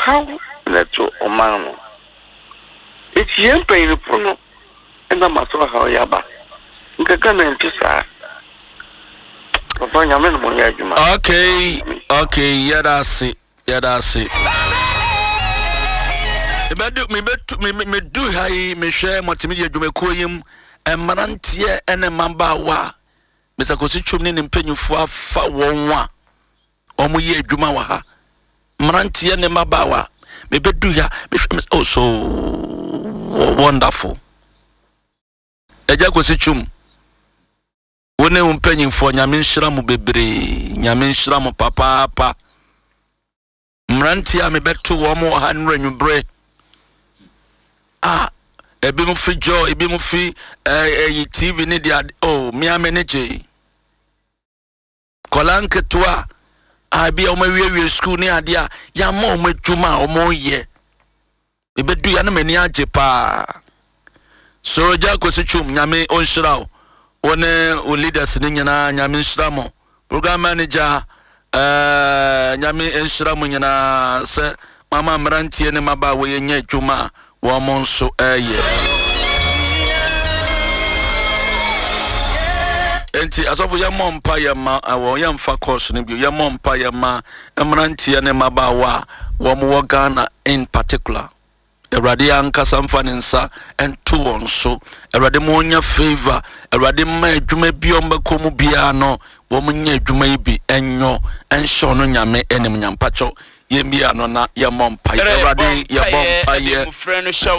how leto omano it's yen pain puno and the maso how yaba nkaka na ntisa papa nyame no ya adwuma okay yada se me do hai me hwe multimedia adwumako yim emrantie ene mabawa mesakosi twom ne mpanyufo afa wonwa omoye adwuma wa ha mrantie ne mabawa me bedu ya me oh so wonderful eja kosi twom wone mpanyufo nyame nhira mu bebre nyame nhira mu papa mrantie me betu wo mo ha nwanwubre ebi mu fi joy ebi mu fi TV ni dia me manage kolanke toa abi o ma wie school ni adia ya ma o madwuma o mo ye ebedu ya na mani age pa so ja kosi twum nyame on shiraw one o leaders ni nyina nyame nshira mo program manager nyame nshira mo nyina se mama mrantie ne maba wo ye nya adwuma wo mo nso enti asofo ya mompa ya ma awo ya mfa course ni bi ya mompa ya ma mrantie ne maba wo mo Ghana in particular Erade ankasa mfa nsa ento won so erade mo nya favor erade ma adwuma bi ombako mu bia no wo mo nya adwuma yi enyo enhyo no nyame enem nyampacho ye bia no na ya mompa erade ya bompa ye